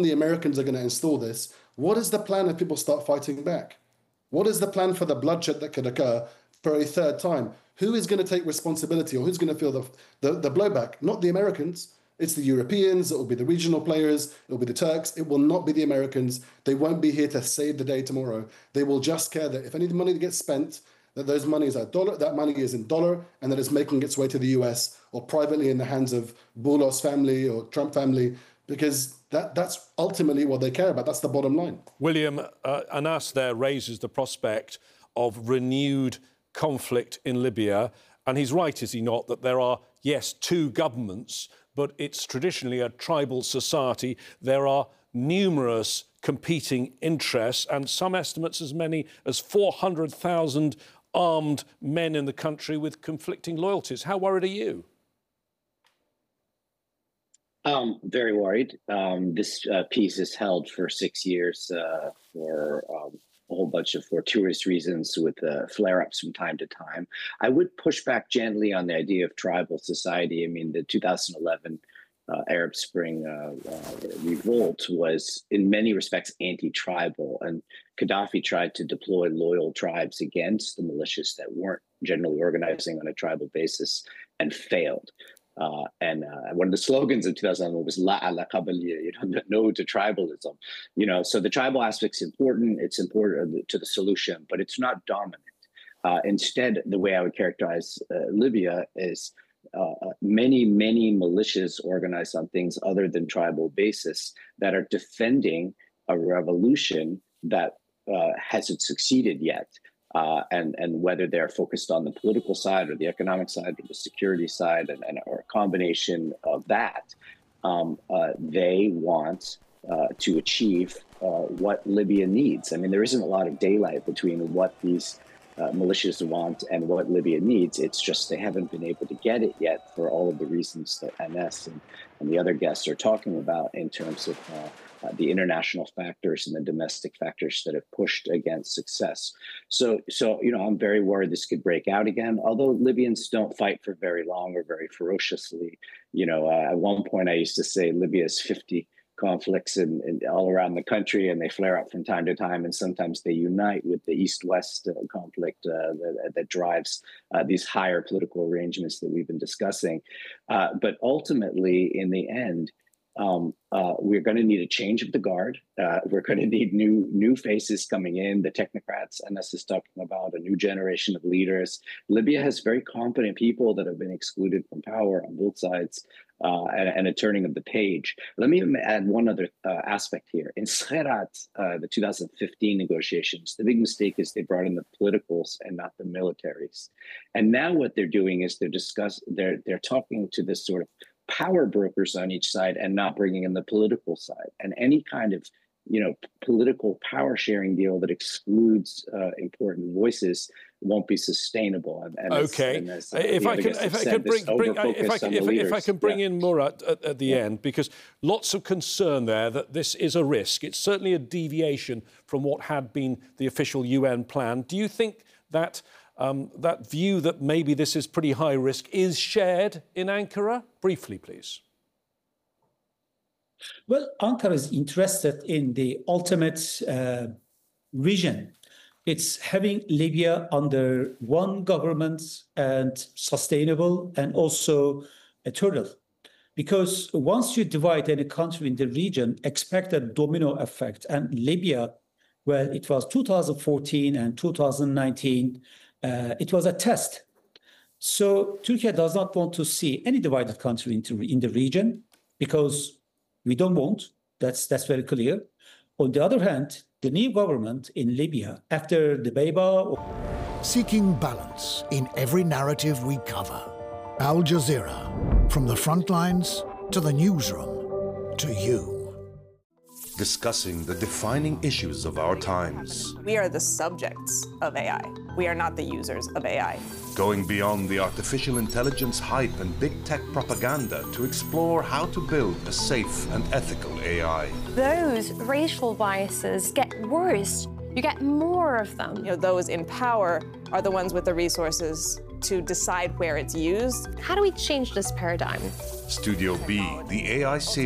the Americans are going to install this, what is the plan if people start fighting back? What is the plan for the bloodshed that could occur for a third time? Who is going to take responsibility, or who's going to feel the blowback? Not the Americans. It's the Europeans. It will be the regional players. It will be the Turks. It will not be the Americans. They won't be here to save the day tomorrow. They will just care that if any money gets spent, that those monies are dollar, that money is in dollar, and that it's making its way to the US or privately in the hands of Boulos family or Trump family, because that's ultimately what they care about. That's the bottom line. William, Anas there raises the prospect of renewed conflict in Libya. And he's right, is he not, that there are, yes, two governments, but it's traditionally a tribal society. There are numerous competing interests, and some estimates as many as 400,000 armed men in the country with conflicting loyalties. How worried are you? Very worried. This peace is held for 6 years for a whole bunch of fortuitous reasons with flare-ups from time to time. I would push back gently on the idea of tribal society. I mean, the 2011 Arab Spring revolt was in many respects anti-tribal, and Gaddafi tried to deploy loyal tribes against the militias that weren't generally organizing on a tribal basis and failed. And one of the slogans in 2011 was "La ala Qabiliya," no to tribalism. So the tribal aspect's important. It's important to the solution, but it's not dominant. Instead, the way I would characterize Libya is many militias organized on things other than tribal basis that are defending a revolution that hasn't succeeded yet. And whether they're focused on the political side or the economic side or the security side or a combination of that, they want to achieve what Libya needs. I mean, there isn't a lot of daylight between what these militias want and what Libya needs. It's just they haven't been able to get it yet for all of the reasons that Anas and the other guests are talking about in terms of the international factors and the domestic factors that have pushed against success. So I'm very worried this could break out again, although Libyans don't fight for very long or very ferociously. At one point I used to say Libya is 50 conflicts in all around the country, and they flare up from time to time, and sometimes they unite with the East-West conflict that drives these higher political arrangements that we've been discussing. But ultimately, in the end, we're going to need a change of the guard. We're going to need new faces coming in, the technocrats Anas is talking about, a new generation of leaders. Libya has very competent people that have been excluded from power on both sides, and a turning of the page. Let me add one other aspect here. In Skhirat, the 2015 negotiations, the big mistake is they brought in the politicals and not the militaries. And now what they're doing is they're talking to this sort of power brokers on each side and not bringing in the political side. And any kind of political power sharing deal that excludes important voices won't be sustainable. If I can bring in Murat at the end, because lots of concern there that this is a risk. It's certainly a deviation from what had been the official UN plan. Do you think that that view that maybe this is pretty high risk is shared in Ankara? Briefly, please. Well, Ankara is interested in the ultimate vision. It's having Libya under one government and sustainable and also eternal. Because once you divide any country in the region, expect a domino effect. And Libya, well, it was 2014 and 2019, it was a test. So Turkey does not want to see any divided country in the region, because we don't want. That's very clear. On the other hand, the new government in Libya, after the Beiba... Seeking balance in every narrative we cover. Al Jazeera, from the front lines to the newsroom to you. Discussing the defining issues of our times. We are the subjects of AI. We are not the users of AI. Going beyond the artificial intelligence hype and big tech propaganda to explore how to build a safe and ethical AI. Those racial biases get worse. You get more of them. Those in power are the ones with the resources to decide where it's used. How do we change this paradigm? Studio B, the AI series.